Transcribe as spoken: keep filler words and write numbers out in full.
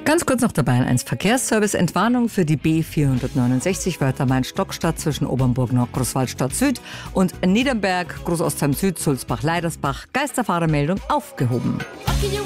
Ganz kurz noch dabei eins Verkehrsservice. Entwarnung für die B vierhundertneunundsechzig Wörther-Main-Stockstadt zwischen Obernburg Nord, Großwaldstadt Süd und Niedernberg, Großostheim Süd, Sulzbach, Leidersbach. Geisterfahrermeldung aufgehoben.